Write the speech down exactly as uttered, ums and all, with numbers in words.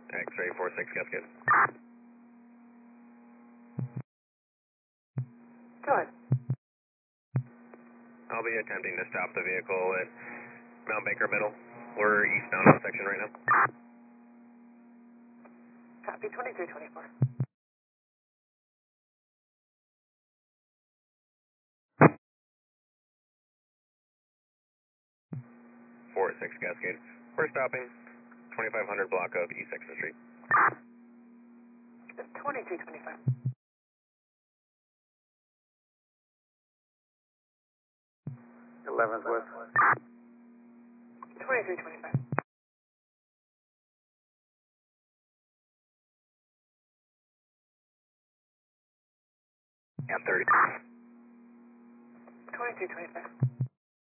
X-ray four six Cascade. Go ahead. I'll be attempting to stop the vehicle at Mount Baker Middle. We're eastbound on section right now. Copy twenty-three twenty-four. four six Cascade. We're stopping twenty-five hundred block of East Sixth Street. twenty-three twenty-five. eleventh West. twenty-three twenty-five. Yeah, thirty. twenty-three twenty-five.